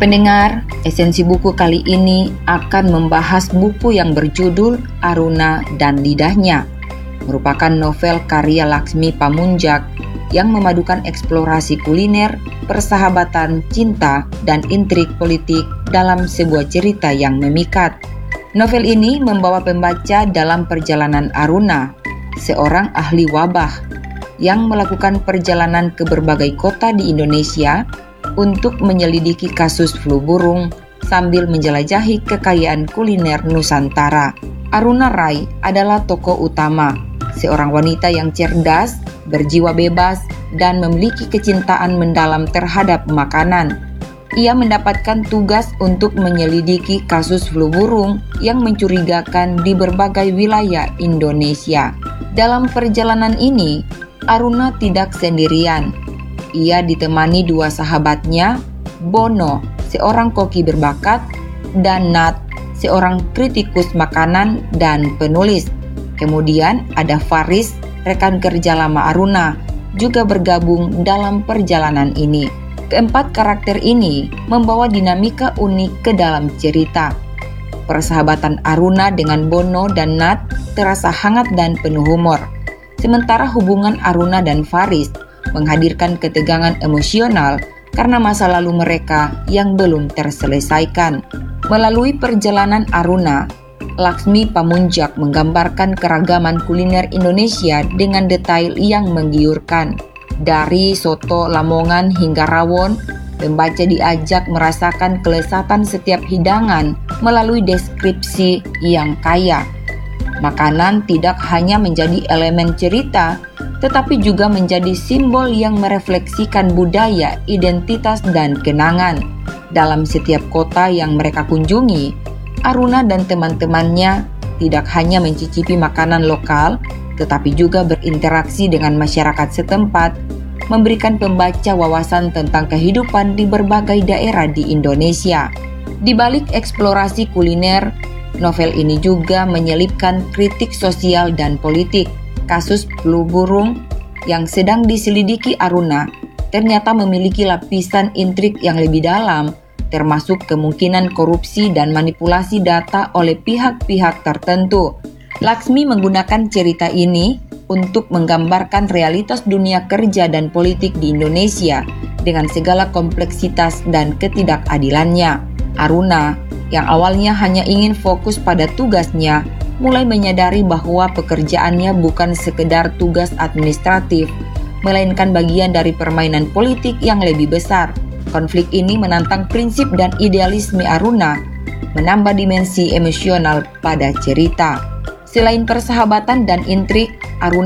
Pendengar, esensi buku kali ini akan membahas buku yang berjudul Aruna dan Lidahnya, merupakan novel karya Laksmi Pamunjak yang memadukan eksplorasi kuliner, persahabatan, cinta, dan intrik politik dalam sebuah cerita yang memikat. Novel ini membawa pembaca dalam perjalanan Aruna, seorang ahli wabah yang melakukan perjalanan ke berbagai kota di Indonesia untuk menyelidiki kasus flu burung sambil menjelajahi kekayaan kuliner Nusantara. Aruna Rai adalah tokoh utama, seorang wanita yang cerdas, berjiwa bebas, dan memiliki kecintaan mendalam terhadap makanan. Ia mendapatkan tugas untuk menyelidiki kasus flu burung yang mencurigakan di berbagai wilayah Indonesia. Dalam perjalanan ini, Aruna tidak sendirian. Ia ditemani dua sahabatnya, Bono, seorang koki berbakat, dan Nat, seorang kritikus makanan dan penulis. Kemudian ada Faris, rekan kerja lama Aruna, juga bergabung dalam perjalanan ini. Keempat karakter ini membawa dinamika unik ke dalam cerita. Persahabatan Aruna dengan Bono dan Nat terasa hangat dan penuh humor. Sementara hubungan Aruna dan Faris menghadirkan ketegangan emosional karena masa lalu mereka yang belum terselesaikan. Melalui perjalanan Aruna, Laksmi Pamunjak menggambarkan keragaman kuliner Indonesia dengan detail yang menggiurkan. Dari soto Lamongan hingga rawon, pembaca diajak merasakan kelezatan setiap hidangan melalui deskripsi yang kaya. Makanan tidak hanya menjadi elemen cerita, tetapi juga menjadi simbol yang merefleksikan budaya, identitas, dan kenangan. Dalam setiap kota yang mereka kunjungi, Aruna dan teman-temannya tidak hanya mencicipi makanan lokal, tetapi juga berinteraksi dengan masyarakat setempat, memberikan pembaca wawasan tentang kehidupan di berbagai daerah di Indonesia. Di balik eksplorasi kuliner, novel ini juga menyelipkan kritik sosial dan politik. Kasus flu burung yang sedang diselidiki Aruna ternyata memiliki lapisan intrik yang lebih dalam, termasuk kemungkinan korupsi dan manipulasi data oleh pihak-pihak tertentu. Laksmi menggunakan cerita ini untuk menggambarkan realitas dunia kerja dan politik di Indonesia dengan segala kompleksitas dan ketidakadilannya. Aruna, yang awalnya hanya ingin fokus pada tugasnya, mulai menyadari bahwa pekerjaannya bukan sekedar tugas administratif, melainkan bagian dari permainan politik yang lebih besar. Konflik ini menantang prinsip dan idealisme Aruna, menambah dimensi emosional pada cerita. Selain persahabatan dan intrik, Aruna